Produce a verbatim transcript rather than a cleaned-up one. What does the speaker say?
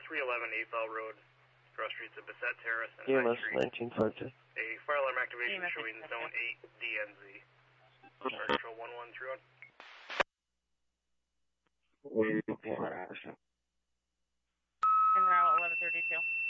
three eleven eighth L Road, cross streets of Bassett Terrace and E M High S Street. nineteen five two. A fire alarm activation E M S showing zone eight D N Z. Fire control one one three one. Waiting for action. En route eleven thirty-two.